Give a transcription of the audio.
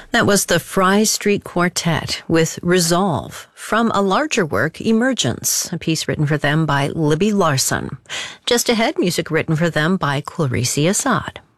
That was the Fry Street Quartet with Resolve from a larger work, Emergence, a piece written for them by Libby Larson. Just ahead, music written for them by Clarice Assad.